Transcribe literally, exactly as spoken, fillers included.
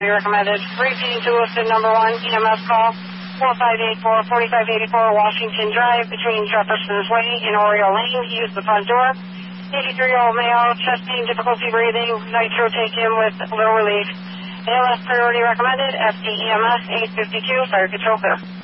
recommended. Repeating to Wilson number one, E M S call, four five eight four, forty-five eighty-four Washington Drive between Jefferson's Way and Oriole Lane. Use the front door. eighty-three-year-old male, chest pain, difficulty breathing, nitro taken with low relief. A L S priority recommended, F D E M S eight fifty-two, fire control clear.